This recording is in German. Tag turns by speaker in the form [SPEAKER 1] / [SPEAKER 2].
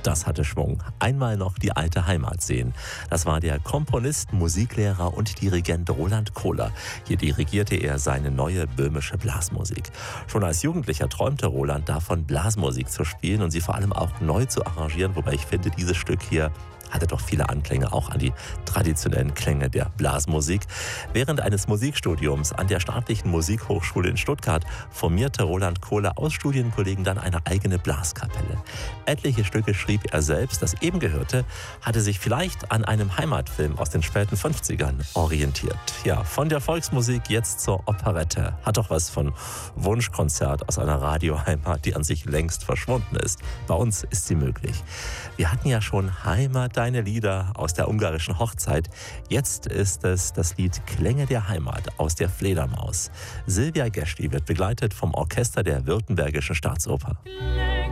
[SPEAKER 1] das hatte Schwung. Einmal noch die alte Heimat sehen. Das war der Komponist, Musiklehrer und Dirigent Roland Kohler. Hier dirigierte er seine neue böhmische Blasmusik. Schon als Jugendlicher träumte Roland davon, Blasmusik zu spielen und sie vor allem auch neu zu arrangieren, wobei ich finde, dieses Stück hier hatte doch viele Anklänge auch an die traditionellen Klänge der Blasmusik. Während eines Musikstudiums an der Staatlichen Musikhochschule in Stuttgart formierte Roland Kohler aus Studienkollegen dann eine eigene Blaskapelle. Etliche Stücke schrieb er selbst. Das eben Gehörte hatte sich vielleicht an einem Heimatfilm aus den späten 50ern orientiert. Ja, von der Volksmusik jetzt zur Operette. Hat doch was von Wunschkonzert aus einer Radioheimat, die an sich längst verschwunden ist. Bei uns ist sie möglich. Wir hatten ja schon Heimat, deine Lieder aus der ungarischen Hochzeit. Jetzt ist es das Lied Klänge der Heimat aus der Fledermaus. Silvia Geschli wird begleitet vom Orchester der Württembergischen Staatsoper.